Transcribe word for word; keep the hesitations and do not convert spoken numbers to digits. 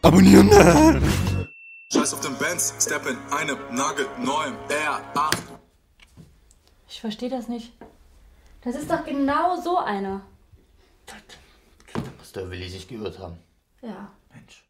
abonnieren. Scheiß auf den Benz, step in einem nagelneuen R acht. Ich verstehe das nicht. Das ist doch genau so einer. Da muss der Willi sich geirrt haben. Ja. Mensch.